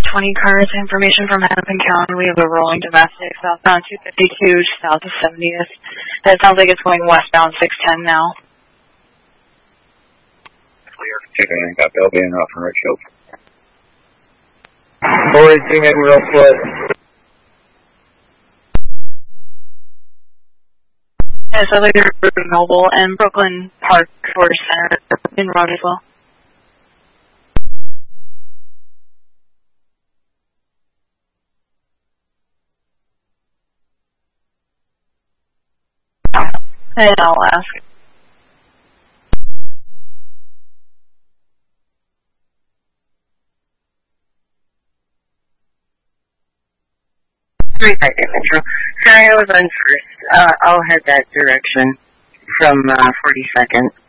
20 cars. Information from Hennepin County. We have a rolling domestic southbound 252 south of 70th. It sounds like it's going westbound 610 now. Clear. Chicken, got Bellevue and off from Richfield. 418 making real split. It sounds like they're Mobile and Brooklyn Park Tourist Center in road as well. And I'll ask. Metro. Sorry, I was on first. I'll head that direction from 42nd.